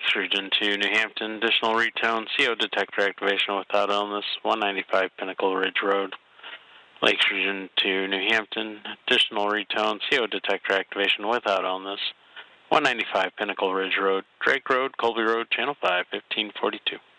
Lakes Region 2, New Hampton, additional retone, CO detector activation without illness, 195 Pinnacle Ridge Road. Lakes Region 2, New Hampton, additional retone, CO detector activation without illness, 195 Pinnacle Ridge Road, Drake Road, Colby Road, Channel 5, 1542.